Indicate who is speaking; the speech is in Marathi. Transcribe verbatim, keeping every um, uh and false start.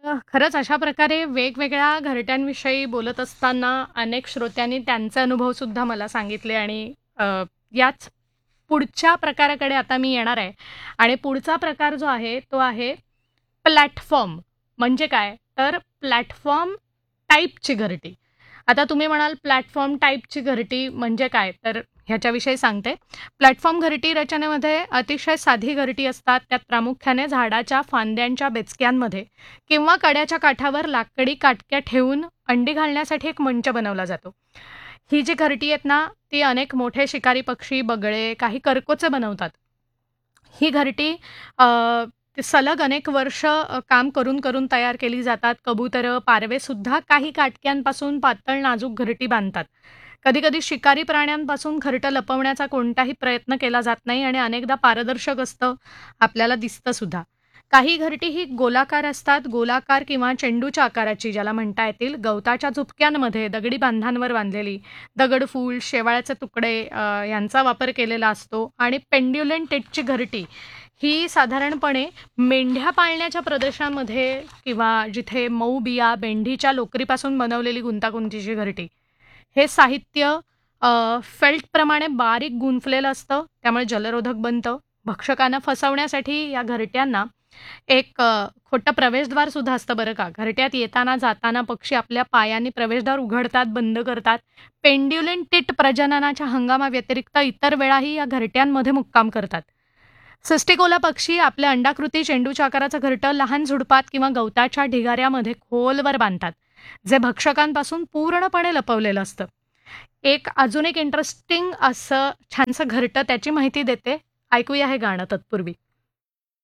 Speaker 1: अ, खरंच अशा प्रकारे वेगवेगळ्या घरट्यांविषयी बोलत असताना अनेक श्रोत्यांनी त्यांचे अनुभवसुद्धा मला सांगितले आणि अ, याच पुढच्या प्रकाराकडे आता मी येणार आहे आणि पुढचा प्रकार जो आहे तो आहे प्लॅटफॉर्म. म्हणजे काय? तर प्लॅटफॉर्म टाइपची घरटी. आता तुम्ही म्हणाल प्लॅटफॉर्म टाइपची घरटी म्हणजे काय? तर ह्याच्याविषयी सांगते. प्लॅटफॉर्म घरटी रचनेमध्ये अतिशय साधी घरटी असतात. त्यात प्रामुख्याने झाडाच्या फांद्यांच्या बेचक्यांमध्ये किंवा कड्याच्या काठावर लाकडी काटक्या ठेवून अंडी घालण्यासाठी एक मंच बनवला जातो. ही जी घरटी आहेत ना, ती अनेक मोठे शिकारी पक्षी, बगळे, काही करकोचे बनवतात. ही घरटी अ, सलग अनेक वर्ष अ, काम करून करून तयार केली जातात. कबुतरं, पारवेसुद्धा काही काटक्यांपासून पातळ नाजूक घरटी बांधतात. कधी-कधी शिकारी प्राण्यांपासून घरटं लपवण्याचा कोणताही प्रयत्न केला जात नाही आणि अनेकदा पारदर्शक असतं, आपल्याला दिसतं सुद्धा. काही घरटी ही गोलाकार असतात, गोलाकार किंवा चेंडूच्या आकाराची ज्याला म्हणता येतील. गवताच्या झुपक्यांमध्ये दगडी बांधांवर बांधलेली दगडफूल, शेवाळ्याचे तुकडे अ, यांचा वापर केलेला असतो आणि पेंड्युलम टिटची घरटी ही साधारणपणे मेंढ्या पाळण्याच्या प्रदेशामध्ये किंवा जिथे मऊ बिया, मेंढीच्या लोकरीपासून बनवलेली गुंतागुंतीची घरटी. हे साहित्य अ, फेल्टप्रमाणे बारीक गुंफलेलं असतं, त्यामुळे जलरोधक बनतं. भक्षकांना फसवण्यासाठी या घरट्यांना एक अ, खोटं प्रवेशद्वार सुद्धा असतं बरं का. घरट्यात येताना जाताना पक्षी आपल्या पायांनी प्रवेशद्वार उघडतात, बंद करतात. पेंड्युलम टिट प्रजननाच्या हंगामाव्यतिरिक्त इतर वेळाही या घरट्यांमध्ये मुक्काम करतात. सिस्टिकोला पक्षी आपल्या अंडाकृती चेंडूच्या आकाराचं घरटं लहान झुडपात किंवा गवताच्या ढिगाऱ्यामध्ये खोलवर बांधतात, जे भक्षकांपासून पूर्णपणे लपवलेलं असतं. एक अजून एक इंटरेस्टिंग असं छानसं घरटं त्याची माहिती देते. ऐकूया हे गाणं तत्पूर्वी.